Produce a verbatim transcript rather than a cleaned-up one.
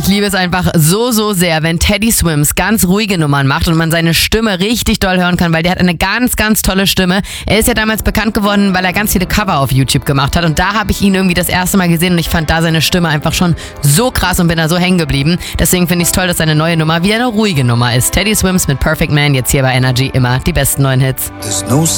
ich liebe es einfach so, so sehr, wenn Teddy Swims ganz ruhige Nummern macht und man seine Stimme richtig doll hören kann, weil der hat eine ganz, ganz tolle Stimme. Er ist ja damals bekannt geworden, weil er ganz viele Cover auf YouTube gemacht hat und da habe ich ihn irgendwie das erste Mal gesehen und ich fand da seine Stimme einfach schon so krass und bin da so hängen geblieben. Deswegen finde ich es toll, dass seine neue Nummer wieder eine ruhige Nummer ist. Teddy Swims mit Perfect Man, jetzt hier bei Energy, immer die besten neuen Hits.